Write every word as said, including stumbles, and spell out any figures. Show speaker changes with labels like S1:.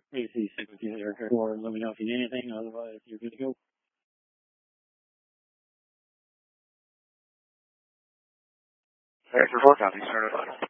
S1: A C stick with you there, or let me know if you need anything. Otherwise, you're good to go.
S2: Hey, for four counties, certified.